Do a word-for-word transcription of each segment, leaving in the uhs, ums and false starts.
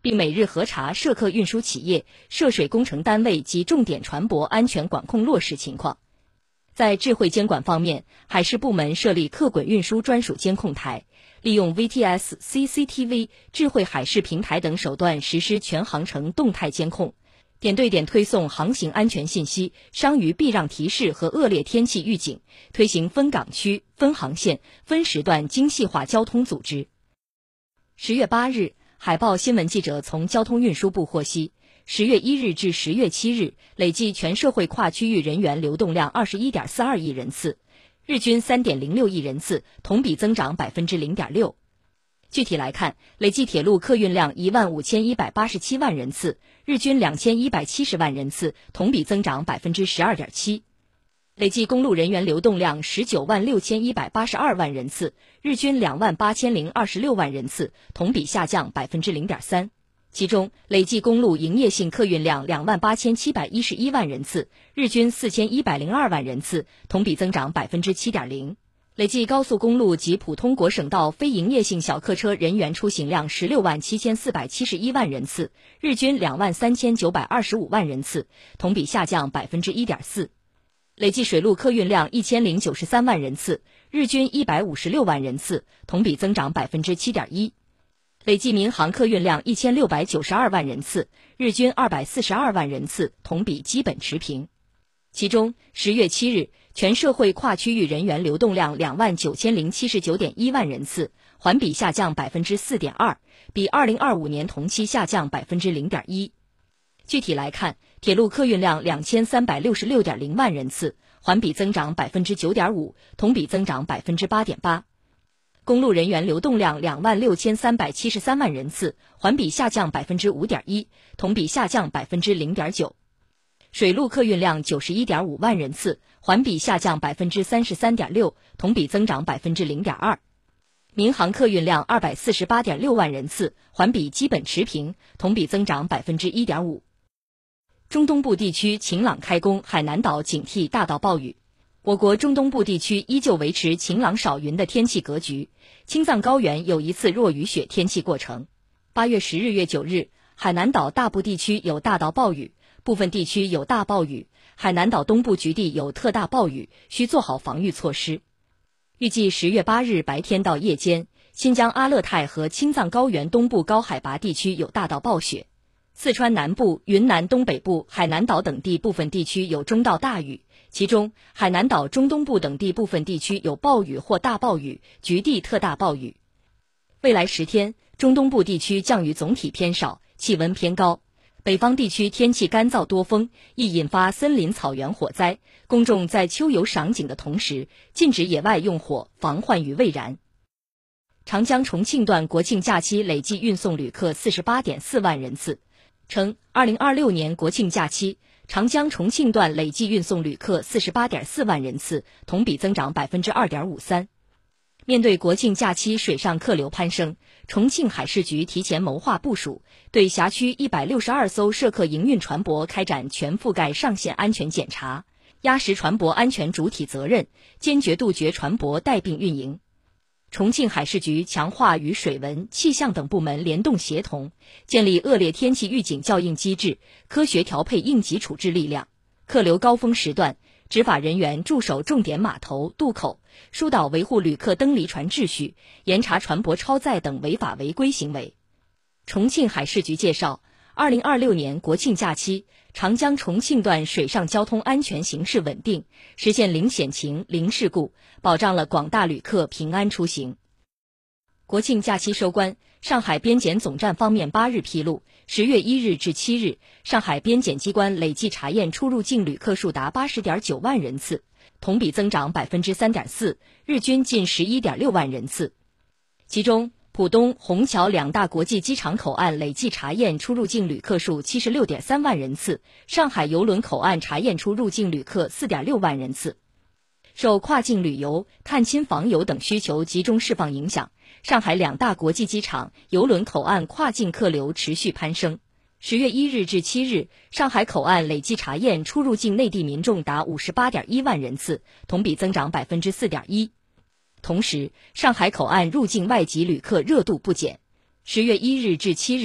并每日核查涉客运输企业、涉水工程单位及重点船舶安全管控落实情况。在智慧监管方面，海事部门设立客滚运输专属监控台，利用 V T S、C C T V、智慧海事平台等手段实施全航程动态监控，点对点推送航行安全信息、伤渔避让提示和恶劣天气预警，推行分港区、分航线、分时段精细化交通组织。十月八日，海报新闻记者从交通运输部获悉，十月一日至十月七日，累计全社会跨区域人员流动量 二十一点四二亿人次，日均 三点零六亿人次，同比增长 百分之零点六。具体来看，累计铁路客运量一万五千一百八十七万人次，日均两千一百七十万人次，同比增长 百分之十二点七。累计公路人员流动量十九万六千一百八十二万人次，日均两万八千零二十六万人次，同比下降 百分之零点三。其中，累计公路营业性客运量两万八千七百一十一万人次，日均四千一百零二万人次，同比增长 百分之七点零。累计高速公路及普通国省道非营业性小客车人员出行量十六万七千四百七十一万人次，日均两万三千九百二十五万人次，同比下降 百分之一点四。累计水陆客运量一千零九十三万人次，日均一百五十六万人次，同比增长 百分之七点一。累计民航客运量一千六百九十二万人次，日均二百四十二万人次，同比基本持平。其中，十月七日，全社会跨区域人员流动量两万九千零七十九点一万人次，环比下降 百分之四点二，比二零二五年同期下降 百分之零点一。具体来看，铁路客运量两千三百六十六点零万人次，环比增长 百分之九点五，同比增长 百分之八点八。公路人员流动量两万六千三百七十三万人次，环比下降 百分之五点一，同比下降 百分之零点九。水陆客运量九十一点五万人次，环比下降 百分之三十三点六，同比增长 百分之零点二。民航客运量二百四十八点六万人次，环比基本持平，同比增长 百分之一点五。中东部地区晴朗开工，海南岛警惕大到暴雨。我国中东部地区依旧维持晴朗少云的天气格局，青藏高原有一次弱雨雪天气过程。八月十日月九日，海南岛大部地区有大到暴雨，部分地区有大暴雨，海南岛东部局地有特大暴雨，需做好防御措施。预计十月八日白天到夜间，新疆阿勒泰和青藏高原东部高海拔地区有大到暴雪，四川南部、云南东北部、海南岛等地部分地区有中到大雨，其中海南岛中东部等地部分地区有暴雨或大暴雨，局地特大暴雨。未来十天，中东部地区降雨总体偏少，气温偏高。北方地区天气干燥多风，易引发森林草原火灾，公众在秋游赏景的同时，禁止野外用火，防患于未然。长江重庆段国庆假期累计运送旅客 四十八点四万人次，称二零二六年国庆假期，长江重庆段累计运送旅客 四十八点四万人次，同比增长 百分之二点五三。面对国庆假期水上客流攀升，重庆海事局提前谋划部署，对辖区一百六十二艘涉客营运船舶开展全覆盖上线安全检查，压实船舶安全主体责任，坚决杜绝船舶带病运营。重庆海事局强化与水文、气象等部门联动协同，建立恶劣天气预警校应机制，科学调配应急处置力量。客流高峰时段，执法人员驻守重点码头、渡口，疏导维护旅客登离船秩序，严查船舶超载等违法违规行为。重庆海事局介绍，二零二六年国庆假期，长江重庆段水上交通安全形势稳定，实现零险情、零事故，保障了广大旅客平安出行。国庆假期收官，上海边检总站方面八日披露，十月一日至七日，上海边检机关累计查验出入境旅客数达 八十点九万人次，同比增长 百分之三点四， 日均近 十一点六万人次。其中，浦东、虹桥两大国际机场口岸累计查验出入境旅客数 七十六点三万人次，上海邮轮口岸查验出入境旅客 四点六万人次。受跨境旅游、探亲访友等需求集中释放影响，上海两大国际机场、邮轮口岸跨境客流持续攀升。十月一日至七日，上海口岸累计查验出入境内地民众达 五十八点一万人次，同比增长 百分之四点一。同时，上海口岸入境外籍旅客热度不减。十月一日至七日，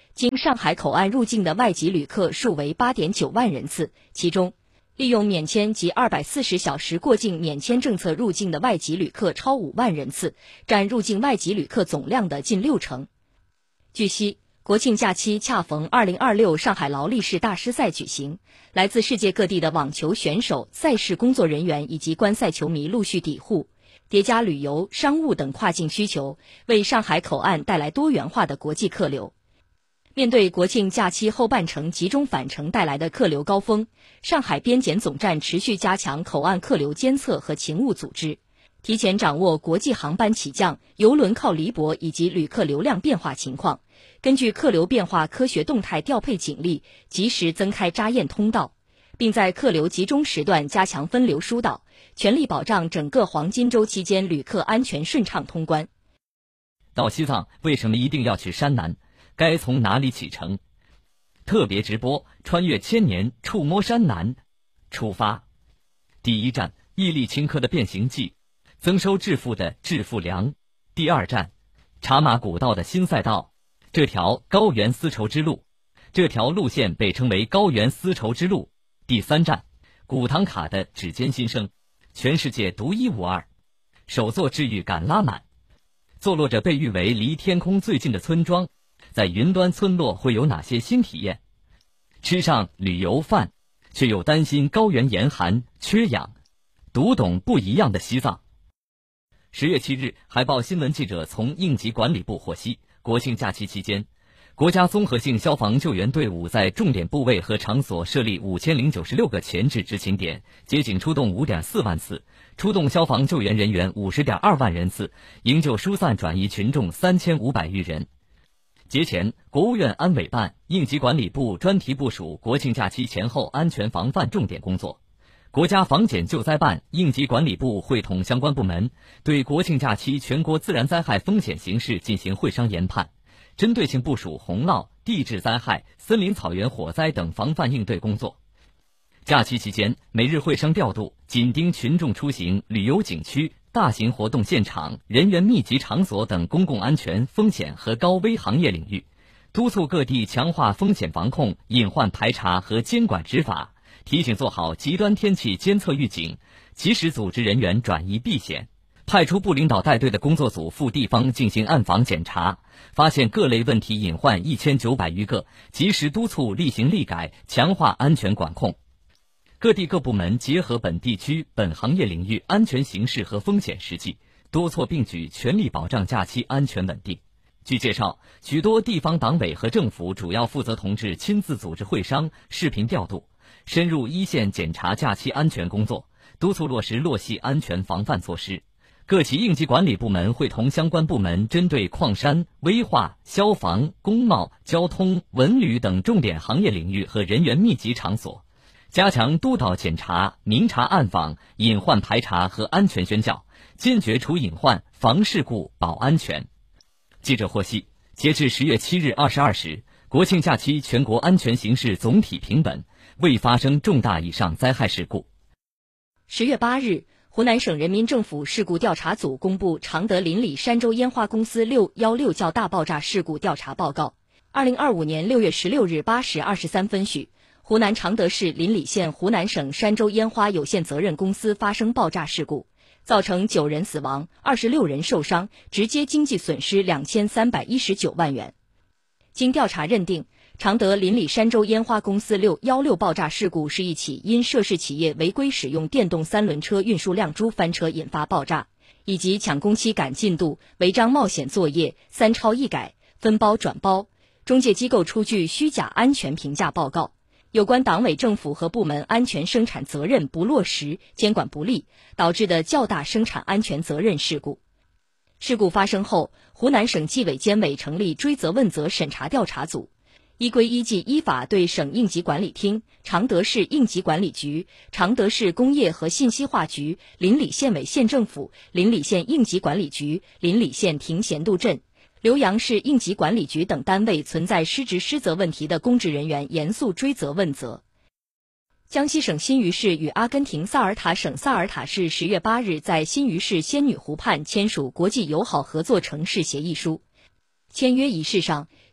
经上海口岸入境的外籍旅客数为 八点九万人次，其中利用免签及二百四十小时过境免签政策入境的外籍旅客超五万人次，占入境外籍旅客总量的近六成。据悉，国庆假期恰逢二零二六上海劳力士大师赛举行，来自世界各地的网球选手、赛事工作人员以及观赛球迷陆续抵沪，叠加旅游、商务等跨境需求，为上海口岸带来多元化的国际客流。面对国庆假期后半程集中返程带来的客流高峰，上海边检总站持续加强口岸客流监测和勤务组织，提前掌握国际航班起降、邮轮靠离泊以及旅客流量变化情况，根据客流变化科学动态调配警力，及时增开扎验通道，并在客流集中时段加强分流疏导，全力保障整个黄金周期间旅客安全顺畅通关。 到西藏为什么一定要去山南？该从哪里启程？特别直播穿越千年，触摸山南，出发。第一站，毅力顷刻的变形记，增收致富的致富粮。第二站，茶马古道的新赛道，这条高原丝绸之路，这条路线被称为高原丝绸之路。第三站，古唐卡的指尖新生，全世界独一无二，首座治愈感拉满。坐落着被誉为离天空最近的村庄，在云端村落会有哪些新体验？吃上旅游饭，却又担心高原严寒缺氧，读懂不一样的西藏。十月七日，海报新闻记者从应急管理部获悉，国庆假期期间，国家综合性消防救援队伍在重点部位和场所设立五千零九十六个前置执勤点，接警出动五点四万次，出动消防救援人员五十点二万人次，营救疏散转移群众三千五百余人。节前，国务院安委办、应急管理部专题部署国庆假期前后安全防范重点工作。国家防检救灾办、应急管理部会同相关部门，对国庆假期全国自然灾害风险形势进行会商研判，针对性部署洪涝、地质灾害、森林草原火灾等防范应对工作。假期期间，每日会商调度，紧盯群众出行、旅游景区、大型活动现场、人员密集场所等公共安全风险和高危行业领域，督促各地强化风险防控、隐患排查和监管执法，提醒做好极端天气监测预警，及时组织人员转移避险，派出部领导带队的工作组赴地方进行暗访检查，发现各类问题隐患一千九百余个，及时督促立行立改，强化安全管控。各地各部门结合本地区、本行业领域安全形势和风险实际，多措并举，全力保障假期安全稳定。据介绍，许多地方党委和政府主要负责同志亲自组织会商、视频调度，深入一线检查假期安全工作，督促落实落细安全防范措施。各级应急管理部门会同相关部门针对矿山、危化、消防、工贸、交通、文旅等重点行业领域和人员密集场所，加强督导检查、明察暗访、隐患排查和安全宣教，坚决除隐患、防事故、保安全。记者获悉，截至十月七日二十二时，国庆假期全国安全形势总体平稳，未发生重大以上灾害事故。 十月八日，湖南省人民政府事故调查组公布常德邻里山州烟花公司六一六较大爆炸事故调查报告。二零二五年六月十六日八时二十三分许，湖南常德市邻里县湖南省山州烟花有限责任公司发生爆炸事故，造成九人死亡、二十六人受伤，直接经济损失两千三百一十九万元。经调查认定，常德邻里山州烟花公司六一六爆炸事故是一起因涉事企业违规使用电动三轮车运输亮珠翻车引发爆炸，以及抢工期赶进度、违章冒险作业、三超一改、分包转包、中介机构出具虚假安全评价报告，有关党委政府和部门安全生产责任不落实、监管不力，导致的较大生产安全责任事故。事故发生后，湖南省纪委监委成立追责问责审查调查组，依规依纪依法对省应急管理厅、常德市应急管理局、常德市工业和信息化局、邻里县委县政府、邻里县应急管理局、邻里县亭咸渡镇、浏阳市应急管理局等单位存在失职失责问题的公职人员严肃追责问责。江西省新余市与阿根廷萨尔塔省萨尔塔市十月八日在新余市仙女湖畔签署国际友好合作城市协议书。签约仪式上，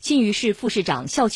新余市副市长肖